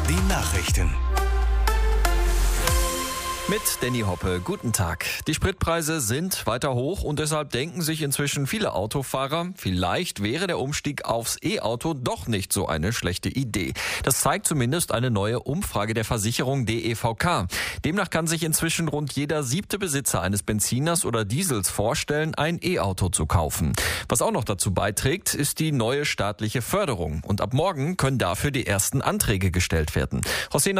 Die Nachrichten. Mit Danny Hoppe, guten Tag. Die Spritpreise sind weiter hoch und deshalb denken sich inzwischen viele Autofahrer, vielleicht wäre der Umstieg aufs E-Auto doch nicht so eine schlechte Idee. Das zeigt zumindest eine neue Umfrage der Versicherung DEVK. Demnach kann sich inzwischen rund jeder 7. Besitzer eines Benziners oder Diesels vorstellen, ein E-Auto zu kaufen. Was auch noch dazu beiträgt, ist die neue staatliche Förderung. Und ab morgen können dafür die ersten Anträge gestellt werden.